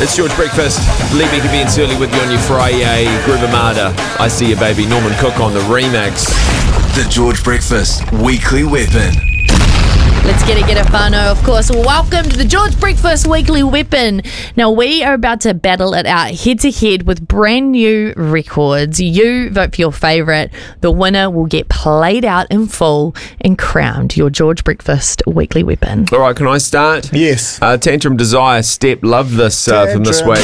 It's George Breakfast. Leaving events early with you on your Friday. Groove Armada. I See You Baby. Norman Cook on the remix. The George Breakfast Weekly Weapon. Let's get it whānau, of course. Welcome to the George Breakfast Weekly Weapon. Now, we are about to battle it out head-to-head with brand new records. You vote for your favourite. The winner will get played out in full and crowned your George Breakfast Weekly Weapon. All right, can I start? Yes. Tantrum Desire, Step. Love this from this week.